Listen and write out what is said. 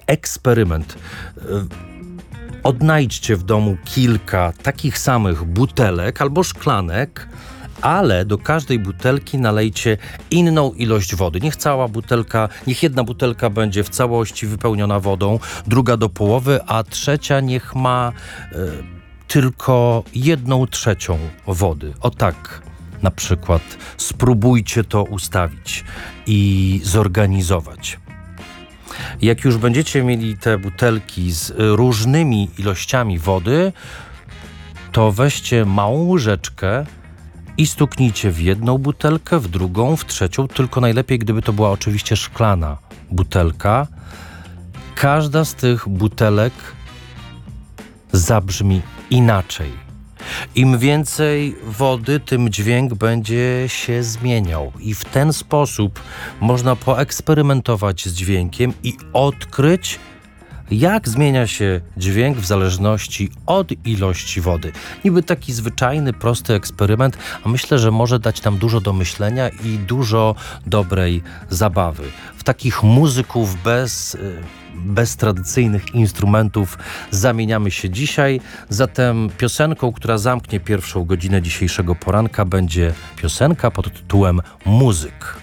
eksperyment. Odnajdźcie w domu kilka takich samych butelek albo szklanek, ale do każdej butelki nalejcie inną ilość wody. Niech jedna butelka będzie w całości wypełniona wodą, druga do połowy, a trzecia niech ma tylko 1/3 wody. O tak na przykład spróbujcie to ustawić i zorganizować. Jak już będziecie mieli te butelki z różnymi ilościami wody, to weźcie małą łyżeczkę i stuknijcie w jedną butelkę, w drugą, w trzecią, tylko najlepiej, gdyby to była oczywiście szklana butelka. Każda z tych butelek zabrzmi inaczej. Im więcej wody, tym dźwięk będzie się zmieniał. I w ten sposób można poeksperymentować z dźwiękiem i odkryć, jak zmienia się dźwięk w zależności od ilości wody. Niby taki zwyczajny, prosty eksperyment, a myślę, że może dać nam dużo do myślenia i dużo dobrej zabawy. W takich muzyków bez tradycyjnych instrumentów zamieniamy się dzisiaj. Zatem piosenką, która zamknie pierwszą godzinę dzisiejszego poranka, będzie piosenka pod tytułem Muzyk.